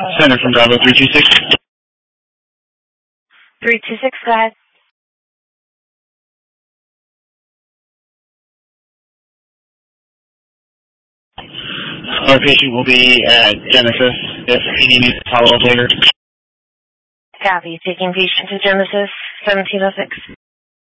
Center from Bravo 326. 326, go ahead. Our patient will be at Genesis if he needs to follow up later. Copy. Taking patient to Genesis, 1706.